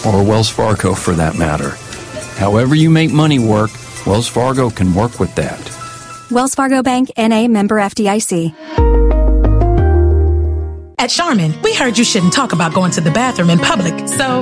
or Wells Fargo for that matter. However you make money work, Wells Fargo can work with that. Wells Fargo Bank, N.A., member FDIC. At Charmin, we heard you shouldn't talk about going to the bathroom in public, so